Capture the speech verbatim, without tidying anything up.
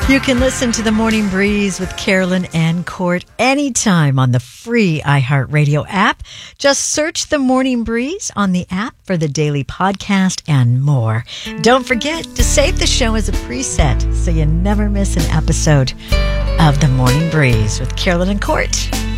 You can listen to The Morning Breeze with Carolyn and Court anytime on the free iHeartRadio app. Just search The Morning Breeze on the app for the daily podcast and more. Don't forget to save the show as a preset so you never miss an episode of The Morning Breeze with Carolyn and Court.